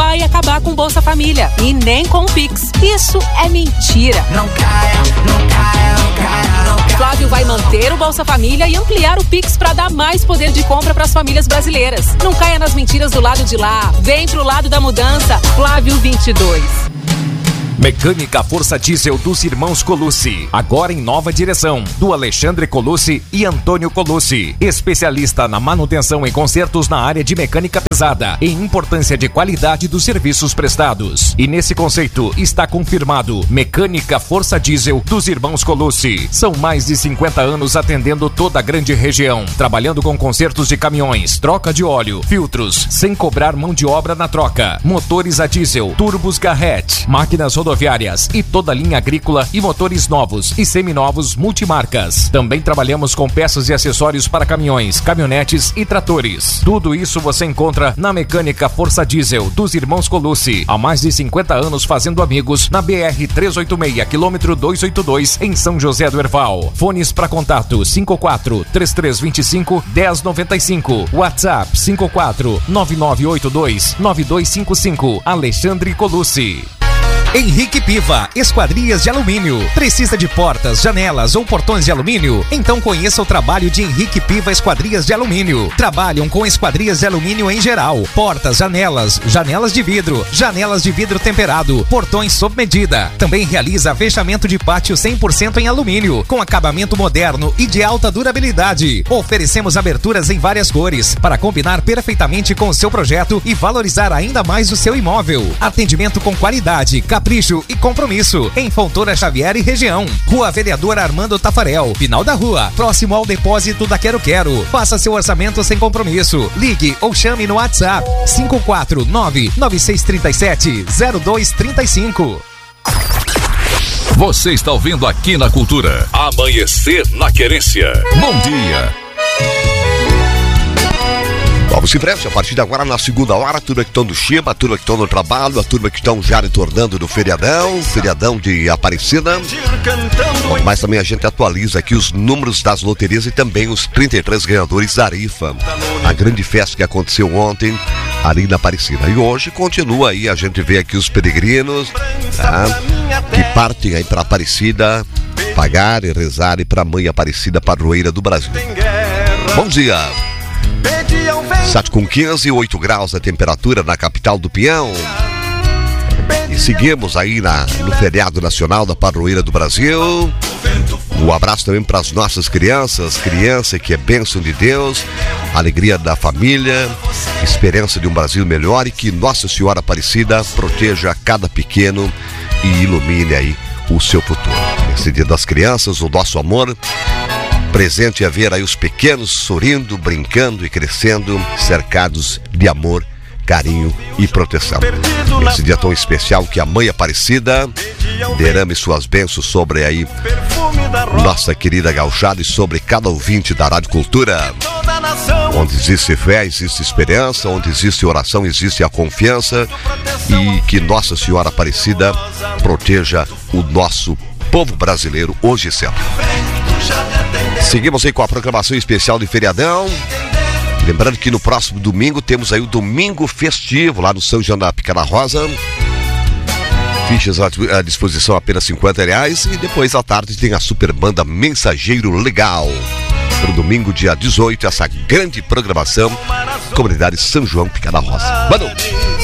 vai acabar com Bolsa Família e nem com o Pix. Isso é mentira. Não caia, não caia, não caia, não caia. Flávio vai manter o Bolsa Família e ampliar o Pix para dar mais poder de compra para as famílias brasileiras. Não caia nas mentiras do lado de lá. Vem pro lado da mudança. Flávio 22. Mecânica Força Diesel dos irmãos Colucci, agora em nova direção, do Alexandre Colucci e Antônio Colucci, especialista na manutenção e consertos na área de mecânica pesada e importância de qualidade dos serviços prestados. E nesse conceito está confirmado Mecânica Força Diesel dos irmãos Colucci. São mais de 50 anos atendendo toda a grande região, trabalhando com consertos de caminhões, troca de óleo, filtros, sem cobrar mão de obra na troca, motores a diesel, turbos Garrett, máquinas rodoviárias e toda a linha agrícola e motores novos e seminovos multimarcas. Também trabalhamos com peças e acessórios para caminhões, caminhonetes e tratores. Tudo isso você encontra na Mecânica Força Diesel dos irmãos Colucci. Há mais de 50 anos fazendo amigos na BR-386, quilômetro 282, em São José do Herval. Fones para contato 54-3325-1095. WhatsApp 54-9982-9255. Alexandre Colucci. Henrique Piva, Esquadrias de Alumínio. Precisa de portas, janelas ou portões de alumínio? Então conheça o trabalho de Henrique Piva Esquadrias de Alumínio. Trabalham com esquadrias de alumínio em geral. Portas, janelas de vidro temperado, portões sob medida. Também realiza fechamento de pátio 100% em alumínio, com acabamento moderno e de alta durabilidade. Oferecemos aberturas em várias cores, para combinar perfeitamente com o seu projeto e valorizar ainda mais o seu imóvel. Atendimento com qualidade, capricho e compromisso. Em Fontoura Xavier e região. Rua Vereador Armando Tafarel, final da rua, próximo ao depósito da Quero Quero. Faça seu orçamento sem compromisso. Ligue ou chame no WhatsApp 549-9637-0235. Você está ouvindo aqui na Cultura Amanhecer na Querência. Bom dia. Vamos em breve, a partir de agora, na segunda hora, a turma que estão no Chiba, a turma que estão no trabalho, a turma que estão já retornando do feriadão de Aparecida. Mas também a gente atualiza aqui os números das loterias e também os 33 ganhadores da rifa. A grande festa que aconteceu ontem ali na Aparecida. E hoje continua aí, a gente vê aqui os peregrinos, tá, que partem aí para Aparecida, pagar e rezar para a Mãe Aparecida, padroeira do Brasil. Bom dia! 7:15, 8 graus a temperatura na capital do Pião. E seguimos aí no feriado nacional da padroeira do Brasil. Um abraço também para as nossas criança que é bênção de Deus, alegria da família, esperança de um Brasil melhor, e que Nossa Senhora Aparecida proteja cada pequeno e ilumine aí o seu futuro. Nesse dia das crianças, o nosso amor presente é ver aí os pequenos sorrindo, brincando e crescendo, cercados de amor, carinho e proteção. Esse dia tão especial, que a Mãe Aparecida derrame suas bênçãos sobre aí nossa querida gauchada e sobre cada ouvinte da Rádio Cultura. Onde existe fé, existe esperança, onde existe oração, existe a confiança, e que Nossa Senhora Aparecida proteja o nosso povo brasileiro hoje e sempre. Seguimos aí com a programação especial de feriadão. Lembrando que no próximo domingo temos aí o Domingo Festivo lá no São João da Picada Rosa. Fichas à disposição apenas R$50. E depois à tarde tem a super banda Mensageiro Legal. Para o domingo, dia 18, essa grande programação, Comunidade São João Picada Rosa. Mano!